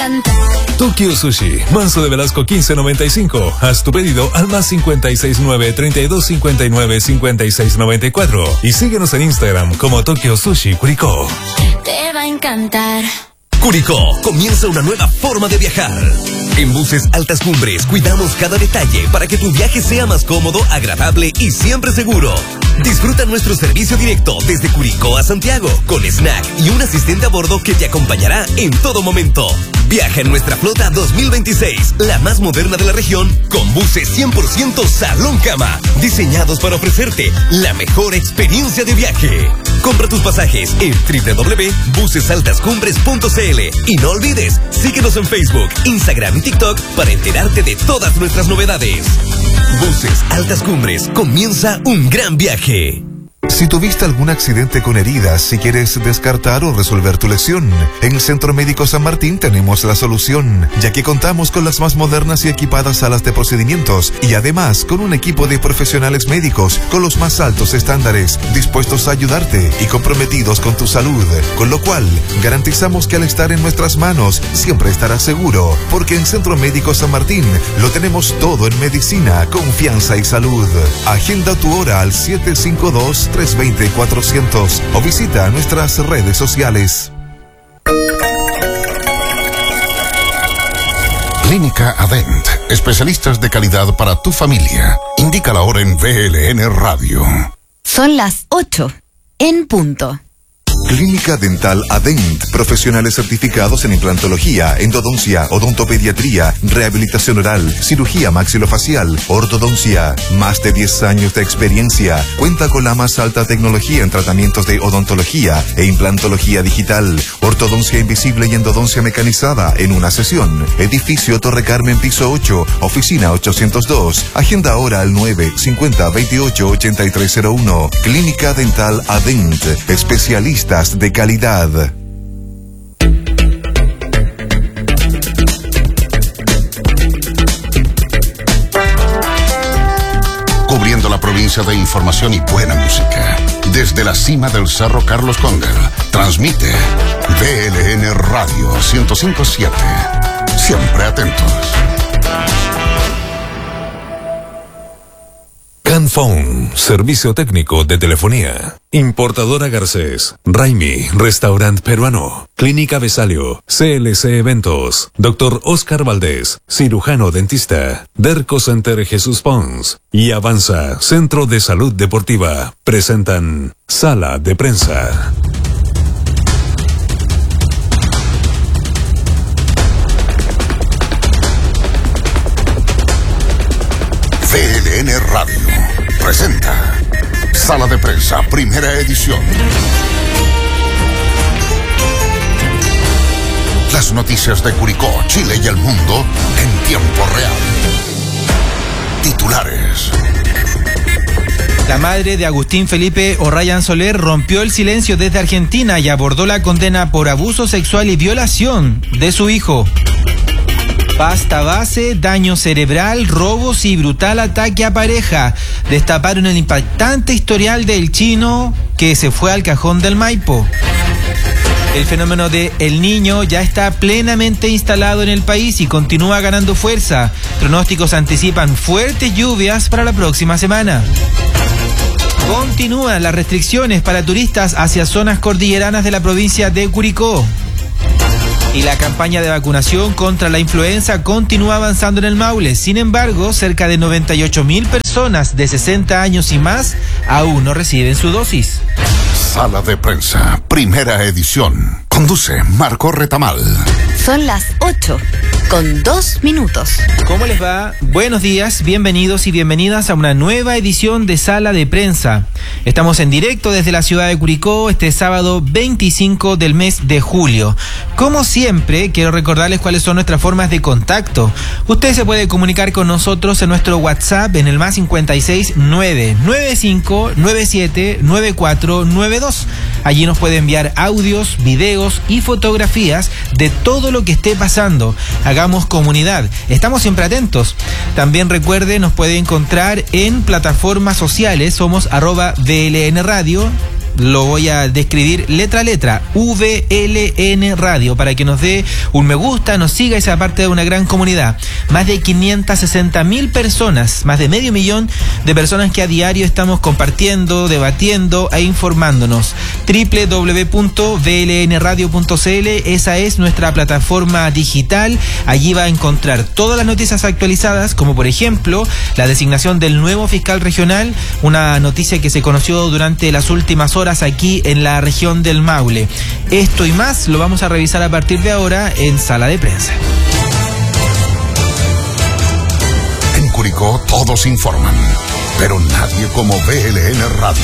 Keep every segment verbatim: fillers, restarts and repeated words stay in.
Tokyo Sushi, Manso de Velasco quince noventa y cinco. Haz tu pedido al más cincuenta y seis nueve, treinta y dos cincuenta y nueve, cincuenta y seis noventa y cuatro. Y síguenos en Instagram como Tokyo Sushi Curicó. Te va a encantar. Curicó, comienza una nueva forma de viajar. En Buses Altas Cumbres cuidamos cada detalle para que tu viaje sea más cómodo, agradable y siempre seguro. Disfruta nuestro servicio directo desde Curicó a Santiago, con snack y un asistente a bordo que te acompañará en todo momento. Viaja en nuestra flota dos mil veintiséis, la más moderna de la región, con buses cien por ciento salón cama, diseñados para ofrecerte la mejor experiencia de viaje. Compra tus pasajes en doble u doble u doble u punto buses altas cumbres punto c l y no olvides, síguenos en Facebook, Instagram y TikTok para enterarte de todas nuestras novedades. Buses Altas Cumbres, comienza un gran viaje. Si tuviste algún accidente con heridas y quieres descartar o resolver tu lesión, en el Centro Médico San Martín tenemos la solución, ya que contamos con las más modernas y equipadas salas de procedimientos y además con un equipo de profesionales médicos con los más altos estándares, dispuestos a ayudarte y comprometidos con tu salud, con lo cual garantizamos que al estar en nuestras manos siempre estarás seguro, porque en Centro Médico San Martín lo tenemos todo en medicina, confianza y salud. Agenda tu hora al siete cinco dos, tres dos cero, cuatro cero cero o visita nuestras redes sociales. Clínica Adent, especialistas de calidad para tu familia. Indica la hora en V L N Radio. Son las ocho, en punto. Clínica Dental Adent, profesionales certificados en implantología, endodoncia, odontopediatría, rehabilitación oral, cirugía maxilofacial, ortodoncia. Más de diez años de experiencia. Cuenta con la más alta tecnología en tratamientos de odontología e implantología digital, ortodoncia invisible y endodoncia mecanizada en una sesión. Edificio Torre Carmen, piso ocho, oficina ochocientos dos. Agenda ahora al nueve cincuenta, veintiocho, ochenta y tres cero uno. Clínica Dental Adent, especialistas de calidad. Cubriendo la provincia de información y buena música. Desde la cima del Cerro Carlos Cóndel, transmite V L N Radio ciento cinco punto siete. Siempre atentos. Canphone, servicio técnico de telefonía. Importadora Garcés, Raimi, restaurante peruano. Clínica Besalio, C L C Eventos. Doctor Oscar Valdés, cirujano dentista. Derco Center Jesús Pons y Avanza, Centro de Salud Deportiva. Presentan Sala de Prensa. V L N Radio presenta Sala de Prensa, primera edición. Las noticias de Curicó, Chile y el mundo en tiempo real. Titulares. La madre de Agustín Felipe O'Ryan Soler rompió el silencio desde Argentina y abordó la condena por abuso sexual y violación de su hijo. Pasta base, daño cerebral, robos y brutal ataque a pareja destaparon el impactante historial del chino que se fue al cajón del Maipo. El fenómeno de El Niño ya está plenamente instalado en el país y continúa ganando fuerza. Pronósticos anticipan fuertes lluvias para la próxima semana. Continúan las restricciones para turistas hacia zonas cordilleranas de la provincia de Curicó. Y la campaña de vacunación contra la influenza continúa avanzando en el Maule. Sin embargo, cerca de noventa y ocho mil personas de sesenta años y más aún no reciben su dosis. Sala de Prensa, primera edición. Conduce Marco Retamal. Son las ocho, con dos minutos. ¿Cómo les va? Buenos días, bienvenidos y bienvenidas a una nueva edición de Sala de Prensa. Estamos en directo desde la ciudad de Curicó este sábado veinticinco del mes de julio. Como siempre, quiero recordarles cuáles son nuestras formas de contacto. Usted se puede comunicar con nosotros en nuestro WhatsApp en el más cincuenta y seis, nueve nueve cinco, nueve siete, nueve cuatro nueve dos. Allí nos puede enviar audios, videos y fotografías de todo lo que esté pasando. Hagamos comunidad. Estamos siempre atentos. También recuerde, nos puede encontrar en plataformas sociales. Somos arroba V L N Radio lo voy a describir letra a letra, V L N Radio, para que nos dé un me gusta, nos siga y sea parte de una gran comunidad. Más de quinientas sesenta mil personas, más de medio millón de personas que a diario estamos compartiendo, debatiendo e informándonos. doble u doble u doble u punto v l n radio punto c l, esa es nuestra plataforma digital. Allí va a encontrar todas las noticias actualizadas, como por ejemplo la designación del nuevo fiscal regional, una noticia que se conoció durante las últimas horas aquí en la región del Maule. Esto y más lo vamos a revisar a partir de ahora en Sala de Prensa. En Curicó todos informan, pero nadie como V L N Radio.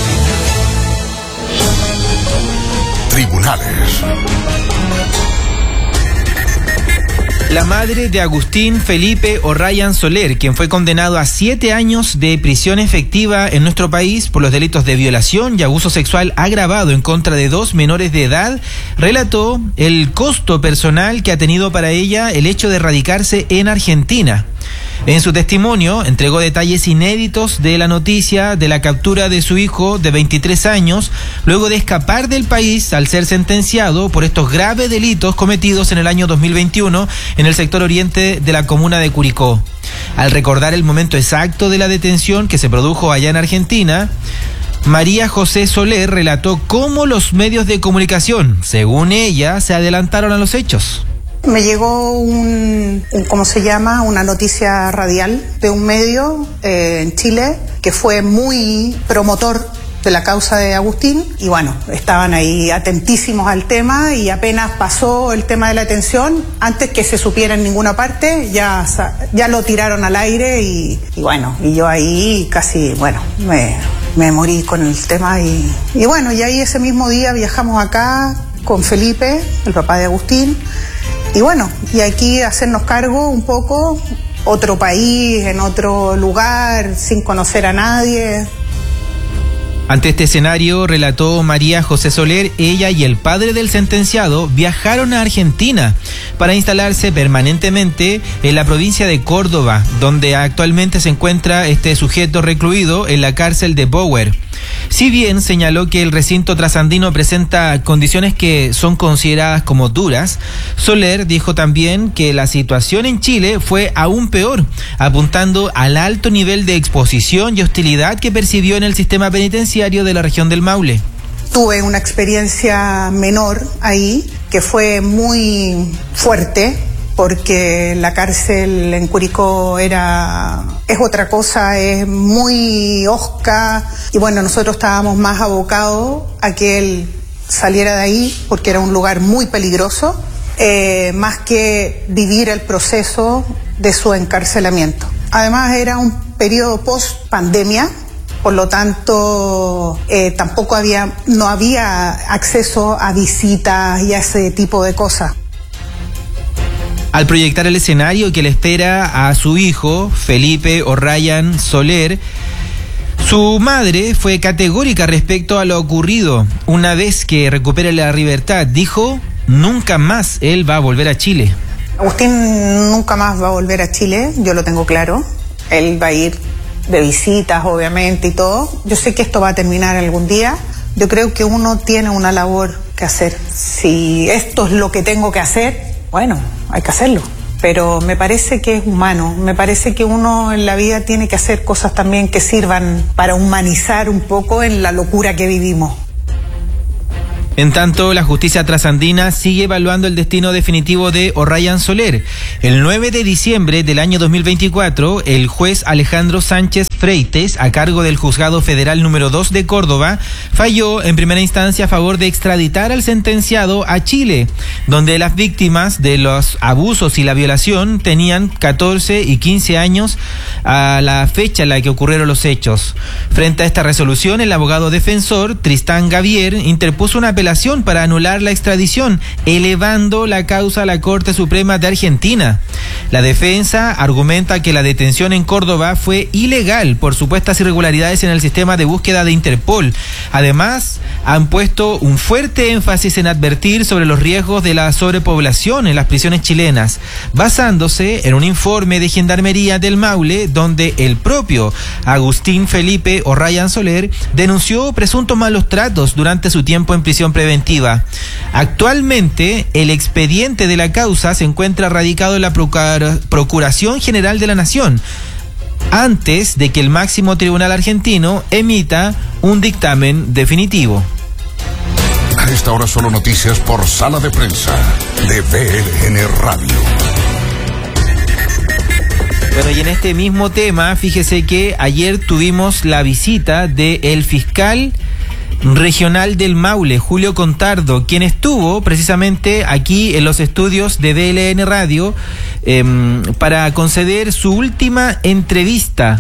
Tribunales. La madre de Agustín Felipe O'Ryan Soler, quien fue condenado a siete años de prisión efectiva en nuestro país por los delitos de violación y abuso sexual agravado en contra de dos menores de edad, relató el costo personal que ha tenido para ella el hecho de radicarse en Argentina. En su testimonio entregó detalles inéditos de la noticia de la captura de su hijo de veintitrés años, luego de escapar del país al ser sentenciado por estos graves delitos cometidos en el año dos mil veintiuno en el sector oriente de la comuna de Curicó. Al recordar el momento exacto de la detención que se produjo allá en Argentina, María José Soler relató cómo los medios de comunicación, según ella, se adelantaron a los hechos. Me llegó un, un, ¿cómo se llama? Una noticia radial de un medio eh, en Chile que fue muy promotor de la causa de Agustín y bueno, estaban ahí atentísimos al tema y apenas pasó el tema de la detención, antes que se supiera en ninguna parte, ya, ya lo tiraron al aire y, y bueno, y yo ahí casi, bueno, me, me morí con el tema y, y bueno, y ahí ese mismo día viajamos acá con Felipe, el papá de Agustín. Y bueno, y aquí hacernos cargo un poco, otro país, en otro lugar, sin conocer a nadie. Ante este escenario, relató María José Soler, ella y el padre del sentenciado viajaron a Argentina para instalarse permanentemente en la provincia de Córdoba, donde actualmente se encuentra este sujeto recluido en la cárcel de Bower. Si bien señaló que el recinto trasandino presenta condiciones que son consideradas como duras, Soler dijo también que la situación en Chile fue aún peor, apuntando al alto nivel de exposición y hostilidad que percibió en el sistema penitenciario de la región del Maule. Tuve una experiencia menor ahí que fue muy fuerte, porque la cárcel en Curicó era, es otra cosa, es muy hosca, y bueno, nosotros estábamos más abocados a que él saliera de ahí, porque era un lugar muy peligroso, eh, más que vivir el proceso de su encarcelamiento. Además era un periodo post pandemia, por lo tanto eh, tampoco había, no había acceso a visitas y a ese tipo de cosas. Al proyectar el escenario que le espera a su hijo, Felipe O'Ryan Soler, su madre fue categórica respecto a lo ocurrido. Una vez que recupere la libertad, dijo, nunca más él va a volver a Chile. Agustín nunca más va a volver a Chile, yo lo tengo claro. Él va a ir de visitas, obviamente, y todo. Yo sé que esto va a terminar algún día. Yo creo que uno tiene una labor que hacer. Si esto es lo que tengo que hacer, bueno, hay que hacerlo, pero me parece que es humano, me parece que uno en la vida tiene que hacer cosas también que sirvan para humanizar un poco en la locura que vivimos. En tanto, la justicia trasandina sigue evaluando el destino definitivo de O'Ryan Soler. El nueve de diciembre del año dos mil veinticuatro, el juez Alejandro Sánchez Freites, a cargo del Juzgado Federal número dos de Córdoba, falló en primera instancia a favor de extraditar al sentenciado a Chile, donde las víctimas de los abusos y la violación tenían catorce y quince años a la fecha en la que ocurrieron los hechos. Frente a esta resolución, el abogado defensor, Tristán Gavier, interpuso una apelación para anular la extradición, elevando la causa a la Corte Suprema de Argentina. La defensa argumenta que la detención en Córdoba fue ilegal fiscal por supuestas irregularidades en el sistema de búsqueda de Interpol. Además, han puesto un fuerte énfasis en advertir sobre los riesgos de la sobrepoblación en las prisiones chilenas, basándose en un informe de Gendarmería del Maule, donde el propio Agustín Felipe O'Ryan Soler denunció presuntos malos tratos durante su tiempo en prisión preventiva. Actualmente, el expediente de la causa se encuentra radicado en la Procuración General de la Nación, antes de que el máximo tribunal argentino emita un dictamen definitivo. A esta hora solo noticias por Sala de Prensa de V L N Radio. Bueno, y en este mismo tema, fíjese que ayer tuvimos la visita del fiscal regional del Maule, Julio Contardo, quien estuvo precisamente aquí en los estudios de V L N Radio eh, para conceder su última entrevista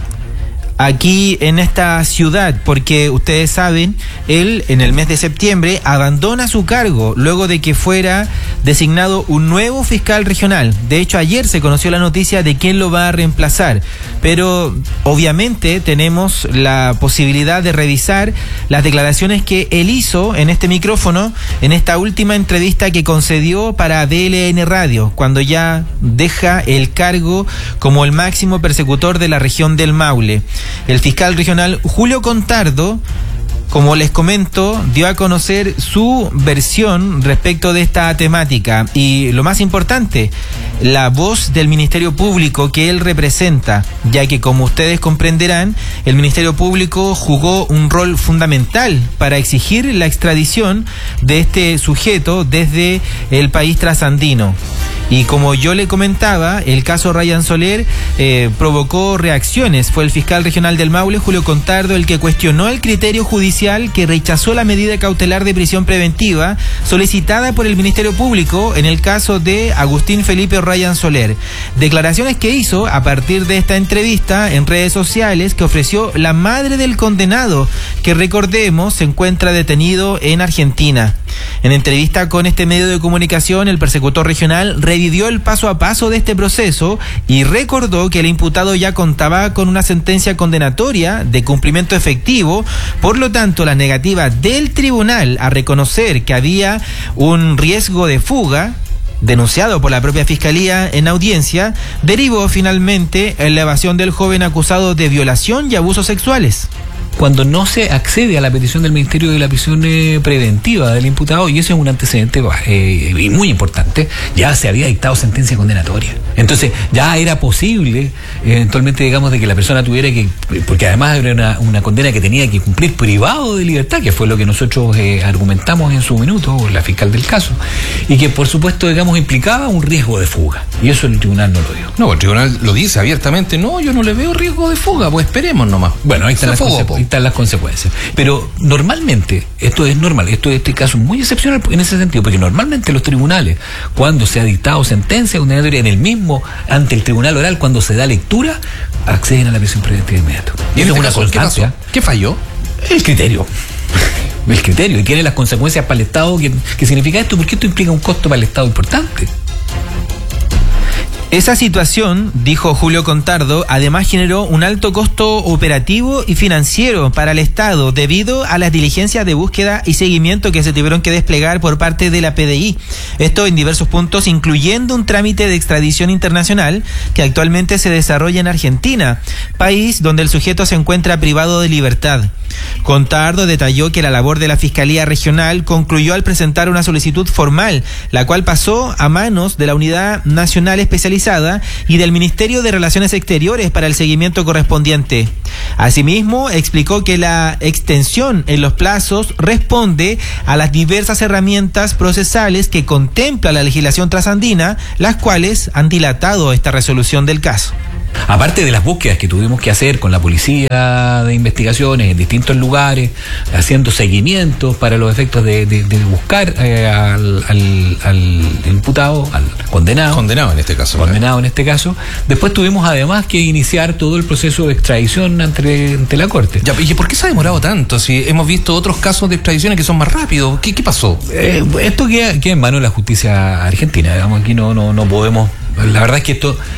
aquí en esta ciudad, porque ustedes saben, él en el mes de septiembre abandona su cargo luego de que fuera designado un nuevo fiscal regional. De hecho, ayer se conoció la noticia de quién lo va a reemplazar, pero obviamente tenemos la posibilidad de revisar las declaraciones que él hizo en este micrófono en esta última entrevista que concedió para V L N Radio, cuando ya deja el cargo como el máximo persecutor de la región del Maule. El fiscal regional Julio Contardo, como les comento, dio a conocer su versión respecto de esta temática y lo más importante, la voz del Ministerio Público que él representa, ya que como ustedes comprenderán, el Ministerio Público jugó un rol fundamental para exigir la extradición de este sujeto desde el país trasandino. Y como yo le comentaba, el caso O'Ryan Soler eh, provocó reacciones. Fue el fiscal regional del Maule, Julio Contardo, el que cuestionó el criterio judicial que rechazó la medida cautelar de prisión preventiva solicitada por el Ministerio Público en el caso de Agustín Felipe O'Ryan Soler. Declaraciones que hizo a partir de esta entrevista en redes sociales que ofreció la madre del condenado, que recordemos se encuentra detenido en Argentina. En entrevista con este medio de comunicación, el persecutor regional revivió el paso a paso de este proceso y recordó que el imputado ya contaba con una sentencia condenatoria de cumplimiento efectivo. Por lo tanto, la negativa del tribunal a reconocer que había un riesgo de fuga denunciado por la propia Fiscalía en audiencia, derivó finalmente en la evasión del joven acusado de violación y abusos sexuales. Cuando no se accede a la petición del Ministerio de la Prisión eh, Preventiva del imputado, y eso es un antecedente eh, muy importante, ya se había dictado sentencia condenatoria. Entonces ya era posible eventualmente, digamos, de que la persona tuviera que, porque además era una, una condena que tenía que cumplir privado de libertad, que fue lo que nosotros eh, argumentamos en su minuto, la fiscal del caso, y que por supuesto, digamos, implicaba un riesgo de fuga, y eso el tribunal no lo dio. No, el tribunal lo dice abiertamente, no, yo no le veo riesgo de fuga, pues esperemos nomás. Bueno, ahí están las consecuencias. Están las consecuencias. Pero normalmente, esto es normal, esto este caso es muy excepcional en ese sentido, porque normalmente los tribunales, cuando se ha dictado sentencia condenatoria en el mismo, ante el tribunal oral, cuando se da lectura, acceden a la prisión preventiva inmediata. Y en este caso, ¿qué pasó? ¿Qué falló? El criterio. El criterio, y tiene las consecuencias para el Estado. ¿Qué, qué significa esto? Porque esto implica un costo para el Estado importante. Esa situación, dijo Julio Contardo, además generó un alto costo operativo y financiero para el Estado debido a las diligencias de búsqueda y seguimiento que se tuvieron que desplegar por parte de la P D I. Esto en diversos puntos, incluyendo un trámite de extradición internacional que actualmente se desarrolla en Argentina, país donde el sujeto se encuentra privado de libertad. Contardo detalló que la labor de la Fiscalía Regional concluyó al presentar una solicitud formal, la cual pasó a manos de la Unidad Nacional Especializada y del Ministerio de Relaciones Exteriores para el seguimiento correspondiente. Asimismo, explicó que la extensión en los plazos responde a las diversas herramientas procesales que contempla la legislación trasandina, las cuales han dilatado esta resolución del caso. Aparte de las búsquedas que tuvimos que hacer con la policía de investigaciones en distintos lugares, haciendo seguimientos para los efectos de, de, de buscar eh, al, al, al imputado, al condenado. Condenado en este caso. Condenado ¿verdad? en este caso. Después tuvimos además que iniciar todo el proceso de extradición ante, ante la Corte. Ya, ¿y por qué se ha demorado tanto? Si hemos visto otros casos de extradiciones que son más rápidos. ¿Qué, qué pasó? Eh, esto queda, queda en manos de la justicia argentina. Digamos, aquí no, no, no podemos... La verdad es que esto...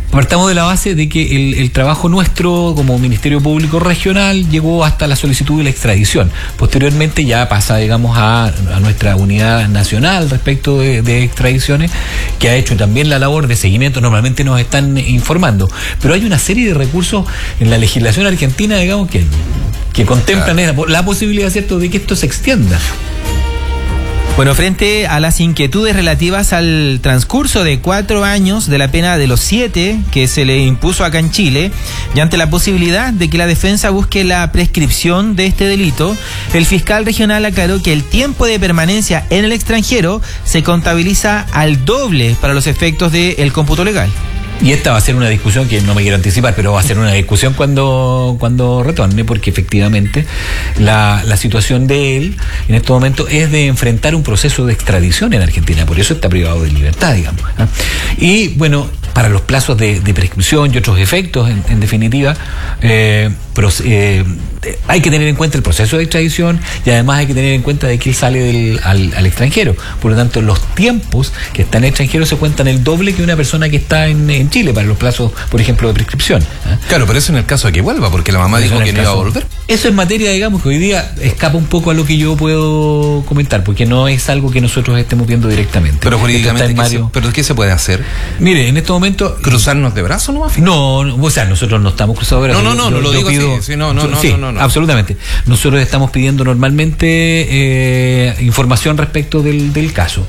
Partamos de la base de que el, el trabajo nuestro como Ministerio Público Regional llegó hasta la solicitud de la extradición. Posteriormente ya pasa, digamos, a, a nuestra unidad nacional respecto de, de extradiciones, que ha hecho también la labor de seguimiento. Normalmente nos están informando, pero hay una serie de recursos en la legislación argentina, digamos, que, que contemplan claro. la, la posibilidad, ¿cierto?, de que esto se extienda. Bueno, frente a las inquietudes relativas al transcurso de cuatro años de la pena de los siete que se le impuso acá en Chile, y ante la posibilidad de que la defensa busque la prescripción de este delito, el fiscal regional aclaró que el tiempo de permanencia en el extranjero se contabiliza al doble para los efectos del cómputo legal. Y esta va a ser una discusión que no me quiero anticipar, pero va a ser una discusión cuando, cuando retorne, porque efectivamente la, la situación de él en este momento es de enfrentar un proceso de extradición en Argentina, por eso está privado de libertad, digamos. ¿eh? Y bueno, para los plazos de, de prescripción y otros efectos, en, en definitiva, eh, pero, eh, hay que tener en cuenta el proceso de extradición y además hay que tener en cuenta de que él sale del, al, al extranjero. Por lo tanto, los tiempos que está en el extranjero se cuentan el doble que una persona que está en, en Chile para los plazos, por ejemplo, de prescripción. ¿eh? Claro, pero eso en el caso de que vuelva, porque la mamá dijo que no iba a volver. Eso es materia, digamos, que hoy día escapa un poco a lo que yo puedo comentar, porque no es algo que nosotros estemos viendo directamente. Pero jurídicamente, ¿qué se, ¿pero qué se puede hacer? Mire, en este momento... ¿Cruzarnos de brazos nomás? No, o sea, nosotros no estamos cruzados de brazos. No, no, no, yo, no lo digo pido, así. Sí, no, no, no, sí, no, no, no. absolutamente. Nosotros estamos pidiendo normalmente eh, información respecto del, del caso.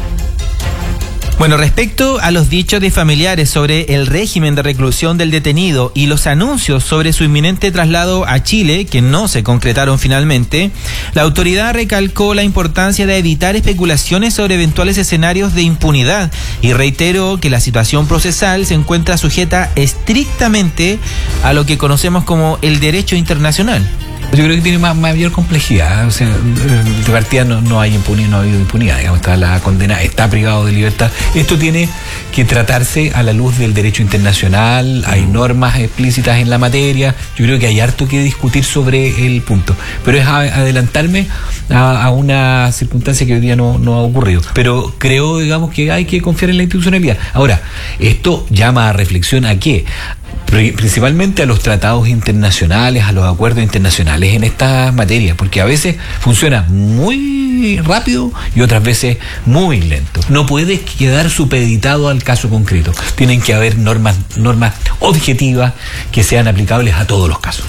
Bueno, respecto a los dichos de familiares sobre el régimen de reclusión del detenido y los anuncios sobre su inminente traslado a Chile, que no se concretaron finalmente, la autoridad recalcó la importancia de evitar especulaciones sobre eventuales escenarios de impunidad y reiteró que la situación procesal se encuentra sujeta estrictamente a lo que conocemos como el derecho internacional. Yo creo que tiene más, mayor complejidad. O sea, de partida no, no hay impunidad, no ha habido impunidad, digamos, está la condena, está privado de libertad. Esto tiene que tratarse a la luz del derecho internacional, hay normas explícitas en la materia, yo creo que hay harto que discutir sobre el punto, pero es a, adelantarme a, a una circunstancia que hoy día no, no ha ocurrido. Pero creo, digamos, que hay que confiar en la institucionalidad. Ahora, esto llama a reflexión a qué, principalmente a los tratados internacionales, a los acuerdos internacionales en esta materia, porque a veces funciona muy rápido y otras veces muy lento. No puede quedar supeditado al caso concreto. Tienen que haber normas, normas objetivas que sean aplicables a todos los casos.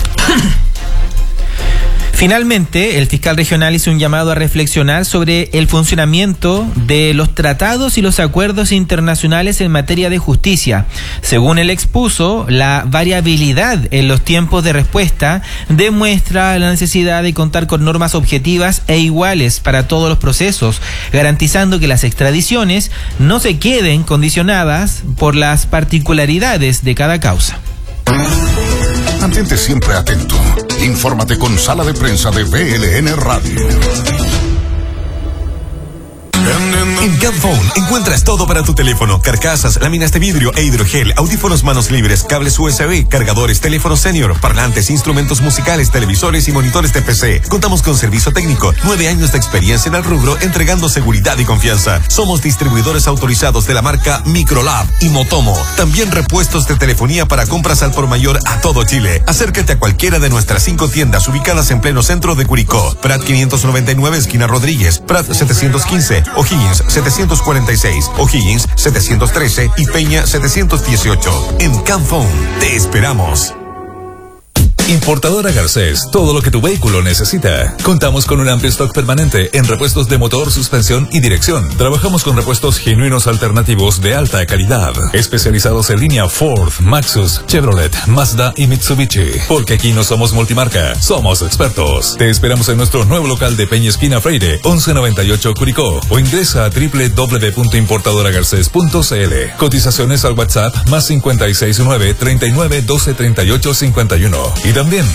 Finalmente, el fiscal regional hizo un llamado a reflexionar sobre el funcionamiento de los tratados y los acuerdos internacionales en materia de justicia. Según él expuso, la variabilidad en los tiempos de respuesta demuestra la necesidad de contar con normas objetivas e iguales para todos los procesos, garantizando que las extradiciones no se queden condicionadas por las particularidades de cada causa. Mantente siempre atento. Infórmate con Sala de Prensa de V L N Radio. En Camphone encuentras todo para tu teléfono: carcasas, láminas de vidrio e hidrogel, audífonos manos libres, cables U S B, cargadores, teléfonos senior, parlantes, instrumentos musicales, televisores y monitores de P C. Contamos con servicio técnico, nueve años de experiencia en el rubro, entregando seguridad y confianza. Somos distribuidores autorizados de la marca Microlab y Motomo. También repuestos de telefonía para compras al por mayor a todo Chile. Acércate a cualquiera de nuestras cinco tiendas ubicadas en pleno centro de Curicó: Prat quinientos noventa y nueve, esquina Rodríguez; Prat setecientos quince, O'Higgins setecientos cuarenta y seis, O'Higgins setecientos trece y Peña setecientos dieciocho. En Camphone te esperamos. Importadora Garcés, todo lo que tu vehículo necesita. Contamos con un amplio stock permanente en repuestos de motor, suspensión y dirección. Trabajamos con repuestos genuinos alternativos de alta calidad, especializados en línea Ford, Maxus, Chevrolet, Mazda y Mitsubishi. Porque aquí no somos multimarca, somos expertos. Te esperamos en nuestro nuevo local de Peña Esquina Freire, once noventa y ocho Curicó, o ingresa a doble u doble u doble u punto importadora garcés punto c l. Cotizaciones al WhatsApp más cincuenta y seis nueve, treinta y nueve, doce, treinta y ocho, cincuenta y uno. Y también